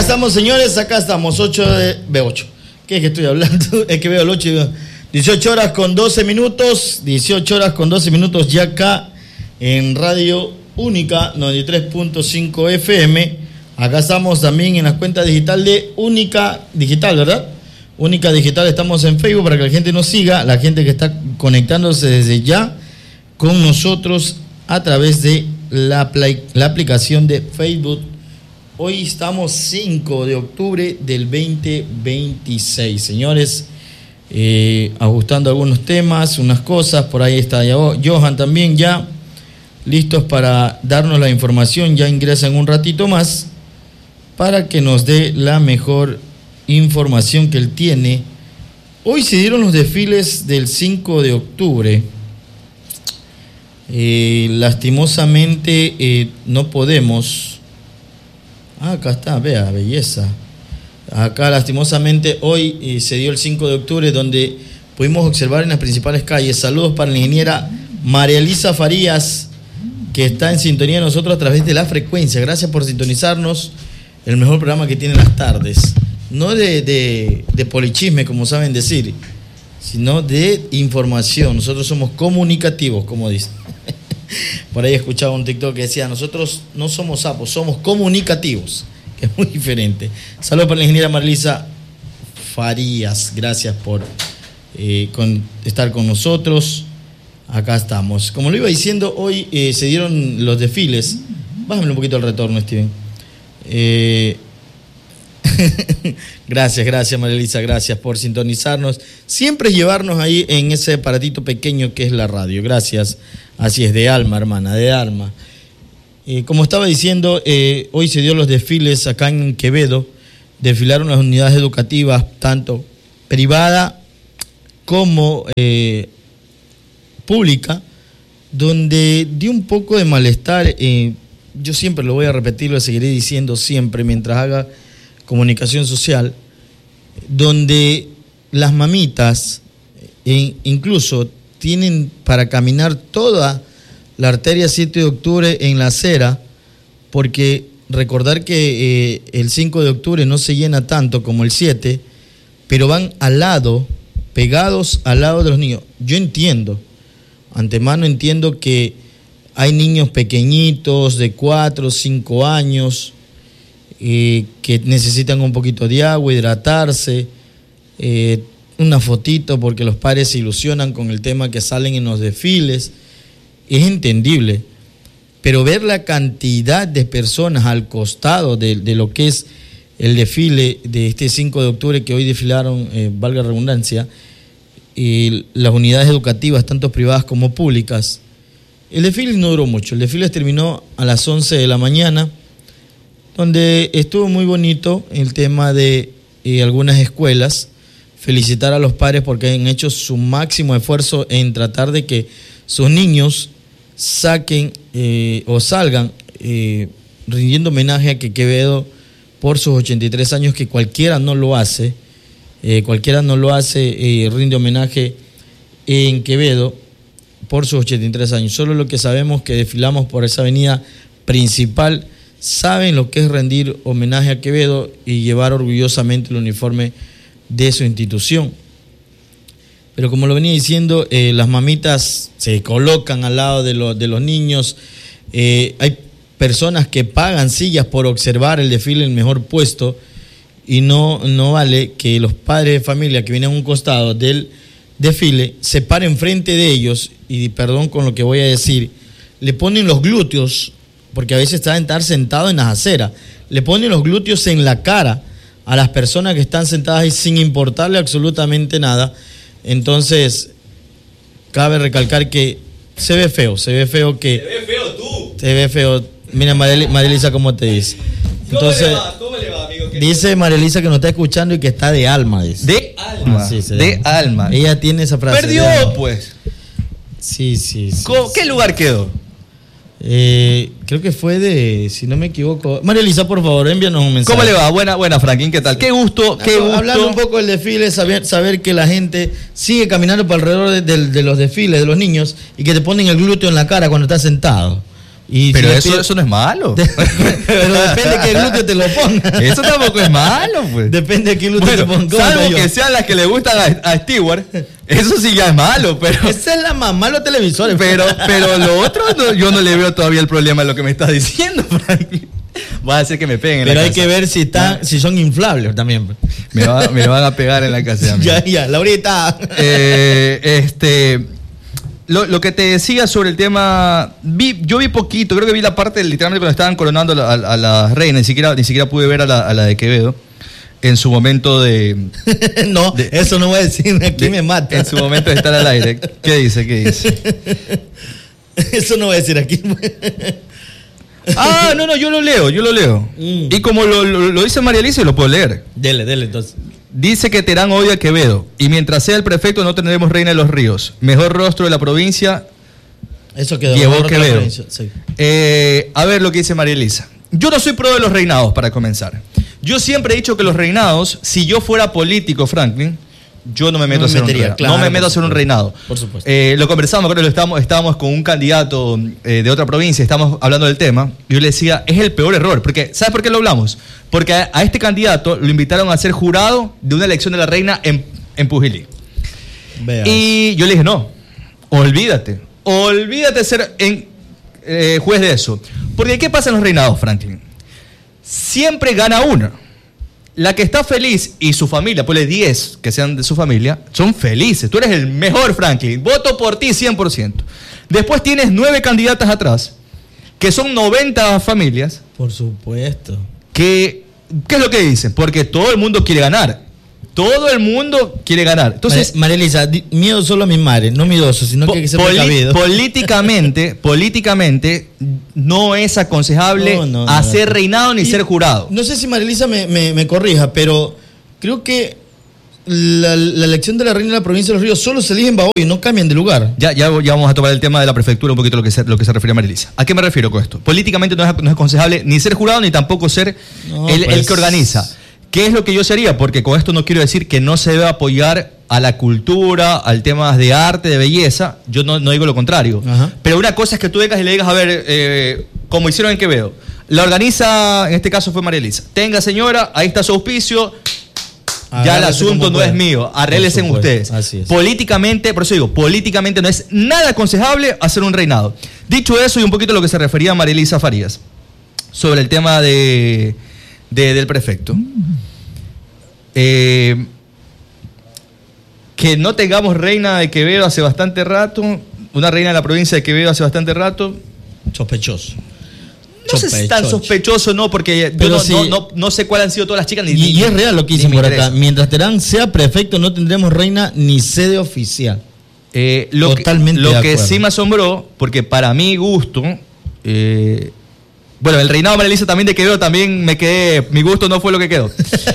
estamos, señores, acá estamos, 8. ¿Qué es que estoy hablando? Es que veo el 8 y veo 18 horas con 12 minutos, 18 horas con 12 minutos ya acá en Radio Única 93.5 FM. Acá estamos también en las cuentas digital de Única Digital, ¿verdad? Única Digital, estamos en Facebook para que la gente nos siga, la gente que está conectándose desde ya con nosotros a través de la aplicación de Facebook. Hoy estamos 5 de octubre del 2026, señores, ajustando algunos temas, unas cosas, por ahí está Johan también ya, listos para darnos la información, ya ingresan un ratito más para que nos dé la mejor información que él tiene. Hoy se dieron los desfiles del 5 de octubre. Lastimosamente no podemos. Acá está, vea, belleza. Acá lastimosamente hoy se dio el 5 de octubre donde pudimos observar en las principales calles. Saludos para la ingeniera María Elisa Farías, que está en sintonía de nosotros a través de la frecuencia. Gracias por sintonizarnos. El mejor programa que tiene las tardes. No de polichisme, como saben decir, sino de información. Nosotros somos comunicativos, como dicen. Por ahí escuchaba un TikTok que decía, nosotros no somos sapos, somos comunicativos, que es muy diferente. Saludos para la ingeniera Marlisa Farías, gracias por estar con nosotros. Acá estamos. Como lo iba diciendo, hoy se dieron los desfiles. Bájame un poquito el retorno, Steven. Gracias Marelisa, gracias por sintonizarnos, siempre llevarnos ahí en ese aparatito pequeño que es la radio. Gracias, así es, de alma, hermana, de alma. Como estaba diciendo, hoy se dio los desfiles acá en Quevedo. Desfilaron las unidades educativas, tanto privada como pública, donde dio un poco de malestar. Yo siempre lo voy a repetir, lo seguiré diciendo siempre mientras haga comunicación social, donde las mamitas incluso tienen para caminar toda la arteria 7 de octubre en la acera, porque recordar que el 5 de octubre no se llena tanto como el 7, pero van al lado, pegados al lado de los niños. Yo entiendo, antemano entiendo que hay niños pequeñitos de 4 o 5 años que necesitan un poquito de agua, hidratarse, una fotito porque los padres se ilusionan con el tema que salen en los desfiles. Es entendible, pero ver la cantidad de personas al costado de lo que es el desfile de este 5 de octubre que hoy desfilaron, valga la redundancia, las unidades educativas, tanto privadas como públicas. El desfile no duró mucho, el desfile terminó a las 11 de la mañana, donde estuvo muy bonito el tema de algunas escuelas. Felicitar a los padres porque han hecho su máximo esfuerzo en tratar de que sus niños saquen o salgan rindiendo homenaje a que Quevedo por sus 83 años, que cualquiera no lo hace, rinde homenaje en Quevedo por sus 83 años. Solo lo que sabemos que desfilamos por esa avenida principal saben lo que es rendir homenaje a Quevedo y llevar orgullosamente el uniforme de su institución. Pero como lo venía diciendo, las mamitas se colocan al lado de los niños. Hay personas que pagan sillas por observar el desfile en el mejor puesto, y no vale que los padres de familia que vienen a un costado del desfile se paren frente de ellos, y perdón con lo que voy a decir, le ponen los glúteos, porque a veces está estar sentado en las aceras, le ponen los glúteos en la cara a las personas que están sentadas y sin importarle absolutamente nada. Entonces, cabe recalcar que se ve feo que... Se ve feo tú. Se ve feo. Mira, Marilisa, ¿cómo te dice? Entonces, ¿Cómo le va, amigo? Dice Marilisa que nos está escuchando y que está de alma, dice. De alma. Sí, de alma. Ella tiene esa frase. Perdió, pues. Sí. ¿Qué lugar quedó? Creo que fue de, si no me equivoco. María Elisa, por favor, envíanos un mensaje. ¿Cómo le va? Buena, Franklin, ¿qué tal? Qué gusto. Hablando un poco del desfile, saber que la gente sigue caminando por alrededor de los desfiles de los niños y que te ponen el glúteo en la cara cuando estás sentado. Pero eso no es malo. Pero depende qué glúteo te lo pongas. Eso tampoco es malo, pues. Depende de qué glúteo te Bueno, pongas. salvo que sean las que le gustan a Stewart, eso sí ya es malo, pero... Esa es la mamá de los televisores. Pero lo otro, yo no le veo todavía el problema en lo que me estás diciendo, Franklin. Va a hacer que me peguen en Pero la hay casa. que ver si son inflables también. Me van a pegar en la casa. Ya, Laurita. Lo que te decía sobre el tema, yo vi poquito, creo que vi la parte literalmente cuando estaban coronando a la reina, ni siquiera pude ver a la de Quevedo en su momento de... No, eso no voy a decir, aquí me mata. En su momento de estar al aire. ¿Qué dice? Eso no voy a decir aquí. No, yo lo leo. Y como lo dice María Elisa, lo puedo leer. Dele, entonces. Dice que Terán odia a Quevedo, y mientras sea el prefecto no tendremos reina de los ríos. Mejor rostro de la provincia. Eso quedó. Llevó Quevedo. Sí. A ver lo que dice María Elisa. Yo no soy pro de los reinados, para comenzar. Yo siempre he dicho que los reinados, si yo fuera político, Franklin, yo no me meto a hacer un reinado. Por supuesto. Lo conversamos, creo que estábamos con un candidato de otra provincia, estábamos hablando del tema, y yo le decía, es el peor error, porque ¿sabes por qué lo hablamos? Porque a este candidato lo invitaron a ser jurado de una elección de la reina en Pujilí. Veas. Y yo le dije, no, olvídate ser juez de eso. Porque ¿qué pasa en los reinados, Franklin? Siempre gana una. La que está feliz y su familia, ponle 10 que sean de su familia, son felices. Tú eres el mejor, Franklin. Voto por ti 100%. Después tienes 9 candidatas atrás, que son 90 familias. Por supuesto. ¿Qué es lo que dicen? Porque todo el mundo quiere ganar. Todo el mundo quiere ganar. Entonces, María Elisa, miedo solo a mi madre, no miedoso, sino que se precavido. Políticamente no es aconsejable hacer reinado ni ser jurado. No sé si María Elisa me corrija, pero creo que la elección de la reina de la provincia de Los Ríos solo se elige en Bahoyo, no cambian de lugar. Ya vamos a tomar el tema de la prefectura, un poquito lo que se refiere a María Elisa. ¿A qué me refiero con esto? Políticamente no es aconsejable ni ser jurado ni tampoco ser el que organiza. ¿Qué es lo que yo sería? Porque con esto no quiero decir que no se debe apoyar a la cultura, al tema de arte, de belleza. Yo no digo lo contrario. Ajá. Pero una cosa es que tú vengas y le digas, a ver, como hicieron en Quevedo. La organiza, en este caso fue María Elisa. Tenga, señora, ahí está su auspicio. Ya el asunto no es mío. Arréglesen ustedes. Así es. Políticamente, por eso digo, políticamente no es nada aconsejable hacer un reinado. Dicho eso, y un poquito a lo que se refería a María Elisa Farías, sobre el tema del prefecto. Que no tengamos reina de Quevedo hace bastante rato, una reina de la provincia de Quevedo hace bastante rato. Sospechoso. No sé si es tan sospechoso, no, porque no sé cuáles han sido todas las chicas. Y es real lo que dicen por acá. Interesa. Mientras Terán sea prefecto, no tendremos reina ni sede oficial. Totalmente lo de que acuerdo. sí me asombró, porque para mi gusto, bueno, el reinado de María Elisa también de Quevedo, también me quedé, mi gusto no fue lo que quedó.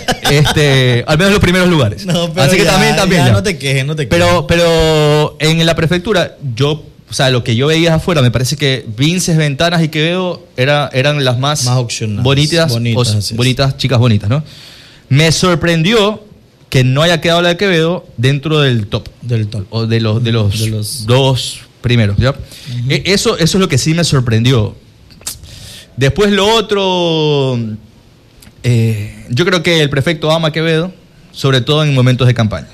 Al menos los primeros lugares. No, pero así que también. Ya. No te quejes. Pero en la prefectura, lo que yo veía afuera, me parece que Vinces, Ventanas y Quevedo eran las más opcionales. bonitas, chicas bonitas, ¿no? Me sorprendió que no haya quedado la de Quevedo dentro del top. O de los dos primeros, ¿ya? Uh-huh. Eso es lo que sí me sorprendió. Después lo otro, yo creo que el prefecto ama a Quevedo, sobre todo en momentos de campaña.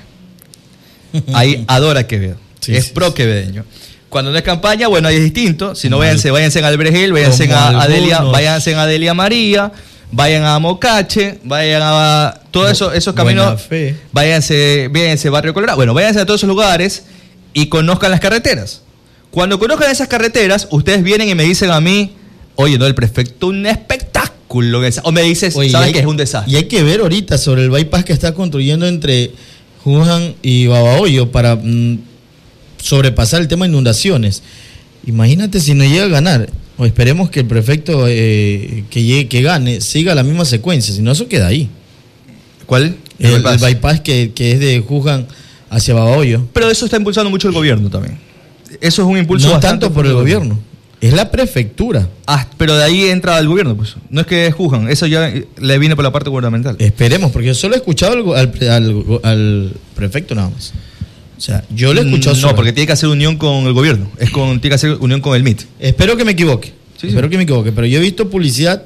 Ahí adora a Quevedo, es pro quevedeño. Cuando no es campaña, bueno, ahí es distinto. Si no, váyanse en Albregel, váyanse a Adelia María, vayan a Mocache, vayan a todos esos caminos, váyanse Barrio Colorado. Bueno, váyanse a todos esos lugares y conozcan las carreteras. Cuando conozcan esas carreteras, ustedes vienen y me dicen a mí, oye, no, el prefecto, un espectáculo. O me dices, ¿sabes qué? Es un desastre. Y hay que ver ahorita sobre el bypass que está construyendo entre Juján y Babahoyo para sobrepasar el tema de inundaciones. Imagínate si no llega a ganar, o esperemos que el prefecto que gane siga la misma secuencia, si no eso queda ahí. ¿Cuál? El bypass que es de Juján hacia Babahoyo. Pero eso está impulsando mucho el gobierno también. Eso es un impulso no tanto por el gobierno. Es la prefectura. Pero de ahí entra el gobierno, pues. No es que juzgan, eso ya le viene por la parte gubernamental. Esperemos, porque yo solo he escuchado al prefecto nada más. O sea, yo lo he escuchado solo. No, porque tiene que hacer unión con el gobierno. Tiene que hacer unión con el MIT. Espero que me equivoque. Espero que me equivoque, pero yo he visto publicidad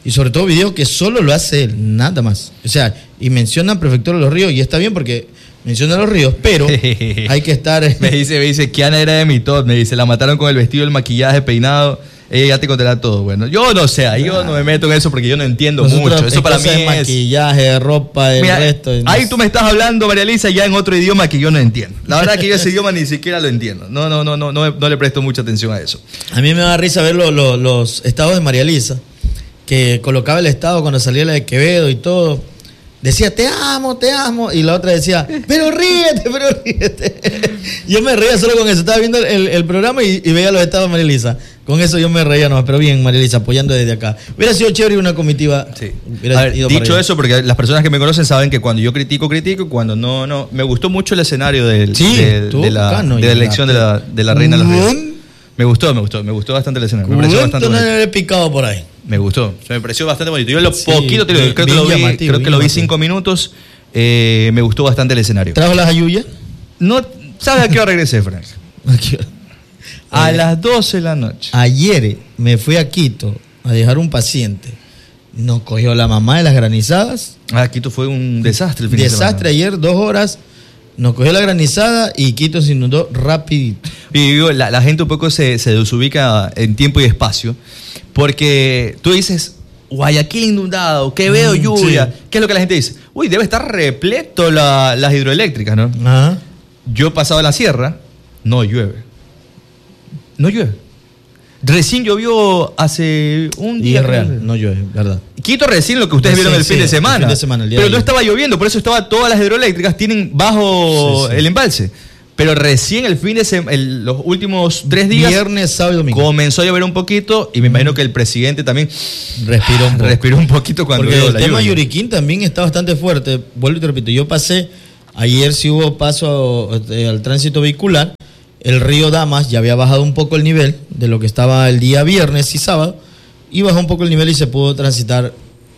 Y sobre todo videos que solo lo hace él, nada más. O sea, y menciona Prefectura de los Ríos, y está bien porque menciona los ríos, pero hay que estar... me dice, Kiana era de mi top, me dice, la mataron con el vestido, el maquillaje, peinado, ella ya te contará todo. Bueno, yo no sé, yo no me meto en eso porque yo no entiendo mucho. Eso para mí es... maquillaje, ropa, el resto... Ahí tú me estás hablando, María Elisa, ya en otro idioma que yo no entiendo. La verdad que yo ese idioma ni siquiera lo entiendo. No le presto mucha atención a eso. A mí me da risa ver los estados de María Elisa, que colocaba el estado cuando salía la de Quevedo y todo. Decía, te amo, y la otra decía, pero ríete. Yo me reía solo con eso, estaba viendo el programa y veía los estados de María Elisa. Con eso yo me reía nomás, pero bien, María Elisa, apoyando desde acá. Hubiera sido chévere una comitiva. Sí. A ver, dicho eso, porque las personas que me conocen saben que cuando yo critico, y cuando no. Me gustó mucho el escenario de la elección de la Reina de los Ríos. Me gustó bastante el escenario. Me pareció bastante bonito. No le he picado por ahí. Me gustó, me pareció bastante bonito. Yo poquito, creo que lo vi 5 minutos. Me gustó bastante el escenario. ¿Trajo las ayuyas? No, ¿sabes a qué hora regresé, Frank? A las 12 de la noche. Ayer me fui a Quito a dejar un paciente. Nos cogió la mamá de las granizadas. Quito fue un desastre el fin de semana. Desastre ayer, 2 horas. Nos cogió la granizada y Quito se inundó rapidito. Y digo, la gente un poco se desubica en tiempo y espacio, porque tú dices, Guayaquil inundado, Quevedo lluvia. Sí. ¿Qué es lo que la gente dice? Uy, debe estar repleto las hidroeléctricas, ¿no? Ajá. Yo he pasado a la sierra, no llueve. Recién llovió hace un día. Y es real, no llueve, verdad. Quito recién lo que ustedes vieron el fin de semana. Pero no estaba lloviendo, por eso todas las hidroeléctricas tienen bajo el embalse. Pero recién el fin de semana, los últimos 3 días, viernes, sábado y domingo, comenzó a llover un poquito y me imagino que el presidente también respiró un poquito cuando vio la lluvia. Porque el tema Yuriquín también está bastante fuerte. Vuelvo y te repito, yo pasé, ayer sí hubo paso al tránsito vehicular. El río Damas ya había bajado un poco el nivel de lo que estaba el día viernes y sábado, y bajó un poco el nivel y se pudo transitar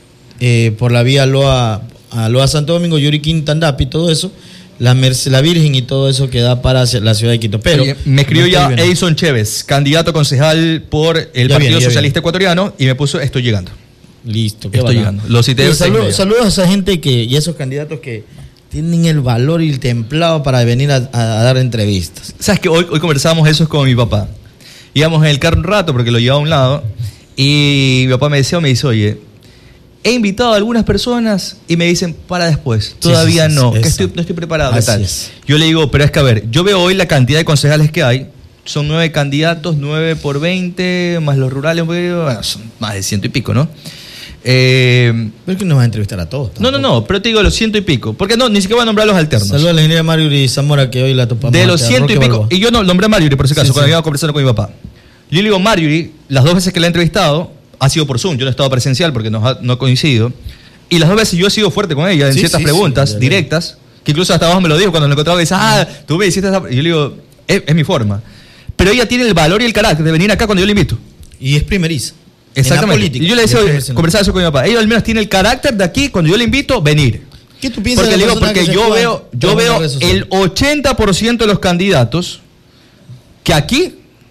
por la vía Loa Santo Domingo, Yuriquín, Tandapi, todo eso, la Virgen y todo eso que da para la ciudad de Quito. Pero me escribió ya Edison Chévez, candidato concejal por el Partido Socialista Ecuatoriano, y me puso, estoy llegando. Listo, estoy llegando. Lo cité. Saludos a esa gente y esos candidatos que tienen el valor y el templado para venir a dar entrevistas. ¿Sabes que hoy conversábamos eso con mi papá? Íbamos en el carro un rato porque lo llevaba a un lado y mi papá me dice, oye, he invitado a algunas personas y me dicen, para después, todavía no estoy preparado. ¿Qué tal? Yo le digo, pero es que a ver, yo veo hoy la cantidad de concejales que hay, son 9 candidatos, 9 por 20, más los rurales, bueno, son más de 100 y pico, ¿no? Pero es que no vas a entrevistar a todos. No, pero te digo los 100 y pico. Porque ni siquiera voy a nombrar los alternos. Saludos a la ingeniera Marjorie Zamora, que hoy la topamos. De los 100 y pico. Balboa. Y yo no nombré a Marjorie, por ese caso, cuando iba conversando con mi papá. Yo le digo, Marjorie, las 2 veces que la he entrevistado, ha sido por Zoom. Yo no he estado presencial porque no ha coincidido. Y las 2 veces yo he sido fuerte con ella en ciertas preguntas directas, que incluso hasta abajo me lo dijo cuando lo encontraba. Dice, tú me hiciste esa. Y yo le digo, es mi forma. Pero ella tiene el valor y el carácter de venir acá cuando yo le invito. Y es primeriza. Exactamente. Y yo le decía, conversaba eso con mi papá. Ella al menos tiene el carácter de aquí, cuando yo le invito, venir. ¿Qué tú piensas? Porque yo veo el 80% de los candidatos que aquí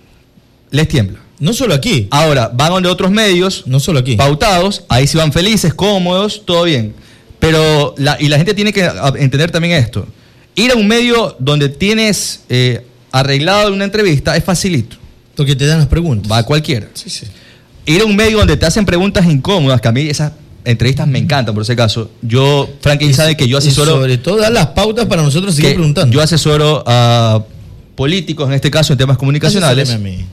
les tiembla. No solo aquí. Ahora, van donde otros medios, no solo aquí, pautados, ahí sí van felices, cómodos, todo bien. Pero la gente tiene que entender también esto. Ir a un medio donde tienes arreglado una entrevista es facilito. Porque te dan las preguntas. Va a cualquiera. Sí. Ir a un medio donde te hacen preguntas incómodas, que a mí esas entrevistas me encantan, por ese caso. Yo, Franklin sabe que yo asesoro... sobre todo dar las pautas para nosotros seguir preguntando. Yo asesoro a políticos, en este caso, en temas comunicacionales. A mí.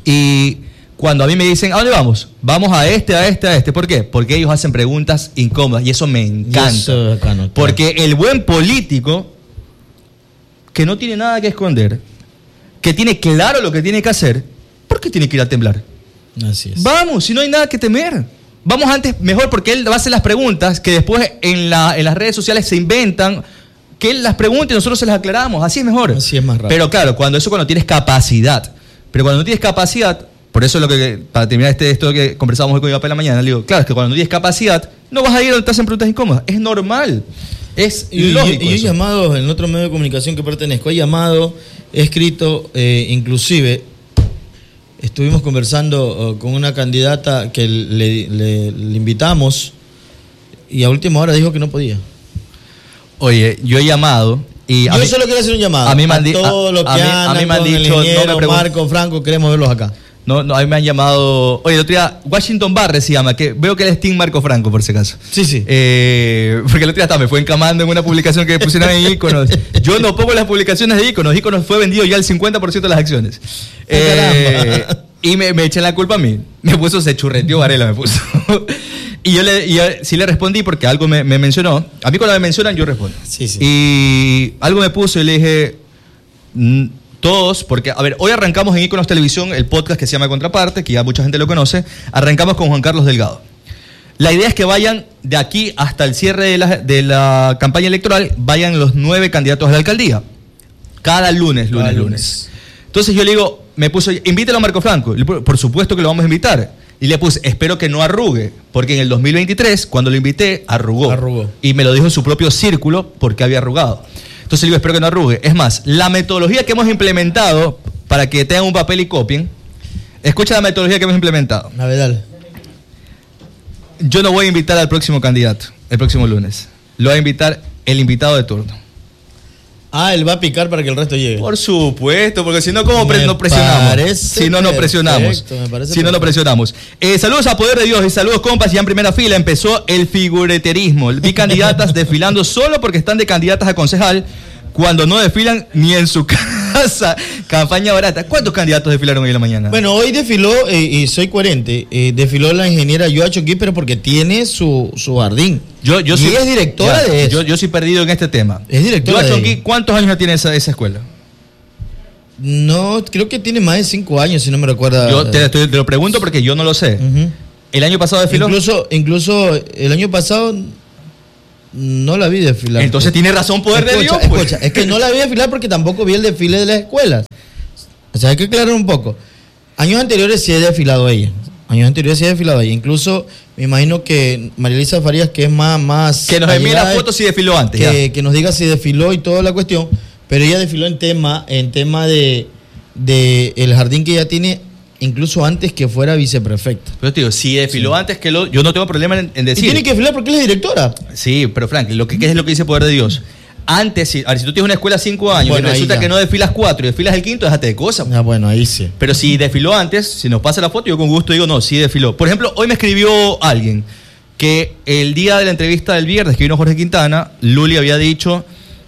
Y cuando a mí me dicen, ¿a dónde vamos? Vamos a este. ¿Por qué? Porque ellos hacen preguntas incómodas y eso me encanta. Eso acá no, porque el buen político, que no tiene nada que esconder, que tiene claro lo que tiene que hacer, ¿por qué tiene que ir a temblar? Así es. Vamos, si no hay nada que temer. Vamos antes, mejor, porque él va a hacer las preguntas que después en las redes sociales se inventan, que él las pregunte y nosotros se las aclaramos. Así es mejor. Así es más rápido. Pero claro, cuando tienes capacidad. Pero cuando no tienes capacidad, por eso es lo que, para terminar esto que conversábamos hoy con mi papá en la mañana, le digo, claro, es que cuando no tienes capacidad, no vas a ir donde te hacen preguntas incómodas. Es normal. Es lógico. Y he llamado, en otro medio de comunicación que pertenezco, he llamado, he escrito, inclusive... estuvimos conversando con una candidata que le invitamos y a última hora dijo que no podía. Oye, yo he llamado y yo solo quiero hacer un llamado a mí me han todos los que andan con el ingeniero Marco Franco, queremos verlos acá. No, a mí me han llamado. Oye, el otro día, Washington Barres se llama, que veo que él es Team Marco Franco, por si acaso. Sí. Porque el otro día hasta me fue encamando en una publicación que pusieron en Iconos. Yo no pongo las publicaciones de Iconos. Iconos fue vendido ya el 50% de las acciones. Y me eché la culpa a mí. Me puso, se churreteó Varela, me puso. Y yo sí le respondí porque algo me mencionó. A mí cuando me mencionan, yo respondo. Sí. Y algo me puso y le dije. Todos, porque, a ver, hoy arrancamos en Iconos Televisión el podcast que se llama Contraparte, que ya mucha gente lo conoce. Arrancamos con Juan Carlos Delgado. La idea es que vayan de aquí hasta el cierre de la campaña electoral, vayan los 9 candidatos a la alcaldía. Cada lunes. Entonces yo le digo, me puso, invítalo a Marco Franco. Por supuesto que lo vamos a invitar. Y le puse, espero que no arrugue, porque en el 2023, cuando lo invité, arrugó. Y me lo dijo en su propio círculo, porque había arrugado. Entonces le digo, espero que no arrugue. Es más, la metodología que hemos implementado, para que tengan un papel y copien, escucha la metodología que hemos implementado. A ver, dale. Yo no voy a invitar al próximo candidato, el próximo lunes. Lo va a invitar el invitado de turno. Él va a picar para que el resto llegue. Por supuesto, porque si no, ¿cómo no presionamos? Si no, no presionamos. Si no, no presionamos. Saludos a Poder de Dios y saludos, compas. Ya en primera fila empezó el figureterismo. Vi candidatas desfilando solo porque están de candidatas a concejal cuando no desfilan ni en su casa. Campaña barata. ¿Cuántos candidatos desfilaron hoy en la mañana? Bueno, hoy desfiló, y soy coherente, desfiló la ingeniera Yoacho Quípero porque tiene su jardín. Y sí, es directora de eso. Yo soy perdido en este tema. Es directora Yoacho, ¿cuántos años ya tiene esa escuela? No, creo que tiene más de 5 años, si no me recuerda. Yo te lo pregunto porque yo no lo sé. Uh-huh. ¿El año pasado desfiló? Incluso el año pasado no la vi desfilar. Entonces tiene razón Poder de Dios. Escucha, es que no la vi desfilar porque tampoco vi el desfile de las escuelas. O sea, hay que aclarar un poco. Años anteriores sí he desfilado ella. Incluso me imagino que María Elisa Farías, que es más que nos envíe la foto si desfiló antes. Que nos diga si desfiló y toda la cuestión. Pero ella desfiló en tema de el jardín que ella tiene, incluso antes que fuera viceprefecta. Pero te digo, si desfiló antes que yo no tengo problema en decir. Y tiene que desfilar porque él es directora. Sí, pero Frank, ¿qué es lo que dice Poder de Dios? Antes, si tú tienes una escuela 5 años, bueno, y resulta que no desfilas 4 y desfilas el 5, déjate de cosas. Bueno, ahí sí. Pero si desfiló antes, si nos pasa la foto, yo con gusto digo, no, sí desfiló. Por ejemplo, hoy me escribió alguien que el día de la entrevista del viernes que vino Jorge Quintana, Luli había dicho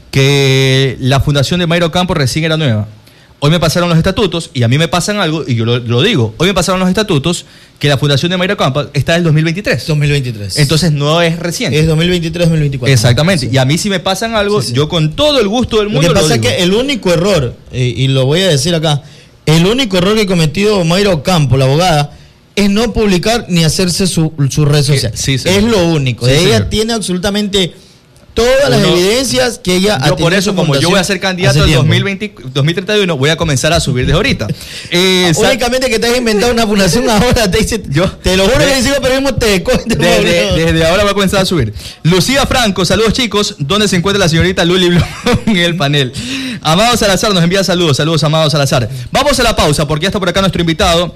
que la fundación de Mayra Campos recién era nueva. Hoy me pasaron los estatutos, y a mí me pasan algo, y yo lo digo. Hoy me pasaron los estatutos que la fundación de Mayra Campos está en el 2023. 2023. Entonces no es reciente. Es 2023-2024. Exactamente. Sí. Y a mí si me pasan algo, sí. Yo con todo el gusto del mundo lo que pasa es que el único error, y lo voy a decir acá, el único error que ha cometido Mayra Campos, la abogada, es no publicar ni hacerse su red social. Sí, es lo único. Sí, ella tiene absolutamente todas las evidencias que ella ha tenido. Por eso, como yo voy a ser candidato en 2031, voy a comenzar a subir desde ahorita. Únicamente que te has inventado una fundación ahora, te lo juro que el periodismo te desde ahora voy a comenzar a subir. Lucía Franco, saludos chicos. ¿Dónde se encuentra la señorita Luli Blum en el panel? Amado Salazar nos envía saludos, Amado Salazar. Vamos a la pausa porque ya está por acá nuestro invitado.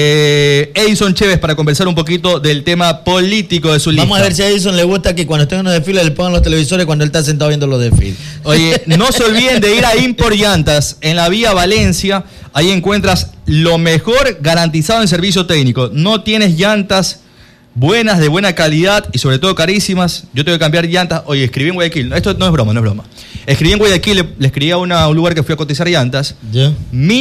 Edison Chévez, para conversar un poquito del tema político de su lista. Vamos a ver si a Edison le gusta que cuando estén en los desfiles le pongan los televisores cuando él está sentado viendo los desfiles. Oye, no se olviden de ir a Import Llantas en la vía Valencia. Ahí encuentras lo mejor garantizado en servicio técnico. No tienes llantas buenas, de buena calidad y sobre todo carísimas. Yo tengo que cambiar llantas. Oye, escribí en Guayaquil. Esto no es broma. Escribí en Guayaquil, le escribí a un lugar que fui a cotizar llantas. ¿Ya?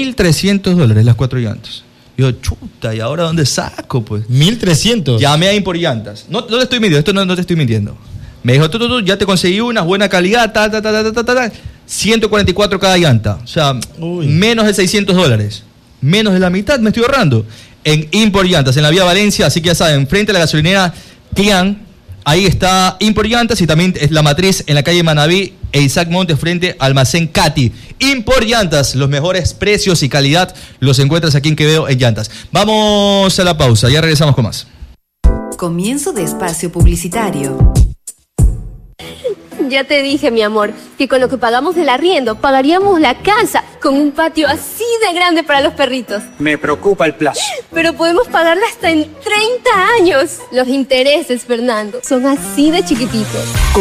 $1,300 las 4 llantas. Yo, chuta, ¿y ahora dónde saco, pues? 1,300. Llamé a Import Llantas. No te estoy mintiendo, esto no te estoy mintiendo. Me dijo, tú, ya te conseguí una buena calidad, 144 cada llanta. O sea, menos de $600. Menos de la mitad me estoy ahorrando. En Import Llantas, en la vía Valencia, así que ya saben, frente a la gasolinera Tian, ahí está Import Llantas y también es la matriz en la calle Manaví e Isaac Montes frente al Almacén Cati. Import Llantas, los mejores precios y calidad los encuentras aquí en Quevedo en Llantas. Vamos a la pausa, ya regresamos con más. Comienzo de espacio publicitario. Ya te dije, mi amor, que con lo que pagamos del arriendo pagaríamos la casa con un patio así de grande para los perritos. Me preocupa el plazo. Pero podemos pagarla hasta en 30 años. Los intereses, Fernando, son así de chiquititos.